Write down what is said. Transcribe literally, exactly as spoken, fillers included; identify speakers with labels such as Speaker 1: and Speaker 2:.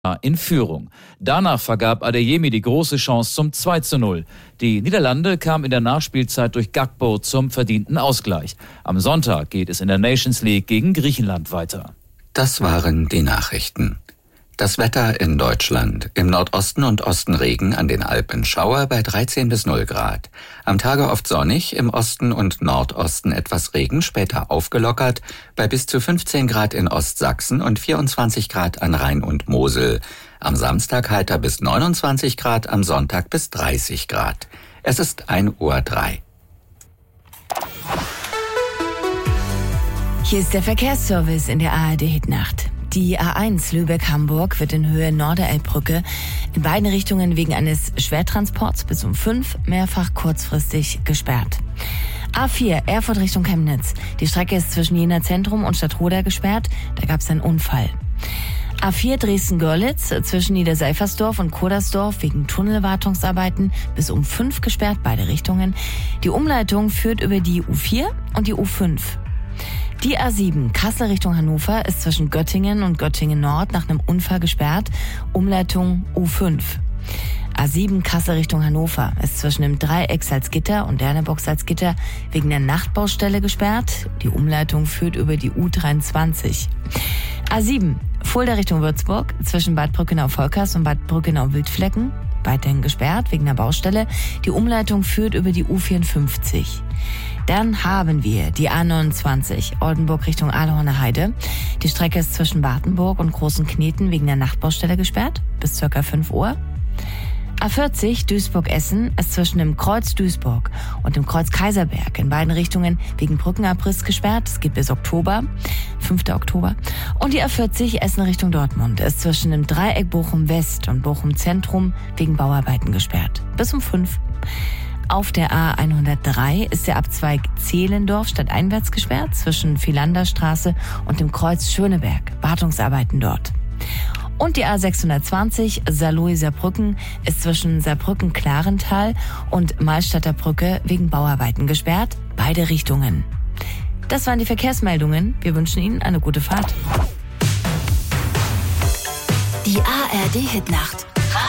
Speaker 1: in Führung. Danach vergab Adeyemi die große Chance zum zwei zu null. Die Niederlande kamen in der Nachspielzeit durch Gakpo zum verdienten Ausgleich. Am Sonntag geht es in der Nations League gegen Griechenland weiter.
Speaker 2: Das waren die Nachrichten. Das Wetter in Deutschland. Im Nordosten und Osten Regen, an den Alpen Schauer bei dreizehn bis null Grad. Am Tage oft sonnig, im Osten und Nordosten etwas Regen, später aufgelockert, bei bis zu fünfzehn Grad in Ostsachsen und vierundzwanzig Grad an Rhein und Mosel. Am Samstag heiter bis neunundzwanzig Grad, am Sonntag bis dreißig Grad. Es ist ein Uhr drei.
Speaker 3: Hier ist der Verkehrsservice in der A R D-Hitnacht. Die A eins Lübeck-Hamburg wird in Höhe Norderelbbrücke in beiden Richtungen wegen eines Schwertransports bis um fünf mehrfach kurzfristig gesperrt. A vier Erfurt Richtung Chemnitz. Die Strecke ist zwischen Jena Zentrum und Stadtroda gesperrt. Da gab es einen Unfall. A vier Dresden-Görlitz zwischen Niederseifersdorf und Kodersdorf wegen Tunnelwartungsarbeiten bis um fünf gesperrt, beide Richtungen. Die Umleitung führt über die U vier und die U fünf. Die A sieben Kassel Richtung Hannover ist zwischen Göttingen und Göttingen Nord nach einem Unfall gesperrt. Umleitung U fünf. A sieben Kassel Richtung Hannover ist zwischen dem Dreieck Salzgitter und Dernebock Salzgitter wegen der Nachtbaustelle gesperrt. Die Umleitung führt über die U dreiundzwanzig. A sieben Fulda Richtung Würzburg zwischen Bad Brückenau-Volkers und Bad Brückenau-Wildflecken. Weiterhin gesperrt wegen der Baustelle. Die Umleitung führt über die U vierundfünfzig. Dann haben wir die A neunundzwanzig Oldenburg Richtung Aalhorner Heide. Die Strecke ist zwischen Wartenburg und Großen Kneten wegen der Nachtbaustelle gesperrt bis ca. fünf Uhr. A vierzig Duisburg-Essen ist zwischen dem Kreuz Duisburg und dem Kreuz Kaiserberg in beiden Richtungen wegen Brückenabriss gesperrt. Es geht bis Oktober, fünften Oktober. Und die A vierzig Essen Richtung Dortmund ist zwischen dem Dreieck Bochum West und Bochum Zentrum wegen Bauarbeiten gesperrt bis um fünf. Auf der A hundertdrei ist der Abzweig Zehlendorf stadteinwärts gesperrt zwischen Philanderstraße und dem Kreuz Schöneberg. Wartungsarbeiten dort. Und die A sechshundertzwanzig Saarlouis-Saarbrücken ist zwischen Saarbrücken-Klarental und Malstadter Brücke wegen Bauarbeiten gesperrt. Beide Richtungen. Das waren die Verkehrsmeldungen. Wir wünschen Ihnen eine gute Fahrt.
Speaker 4: Die A R D-Hitnacht.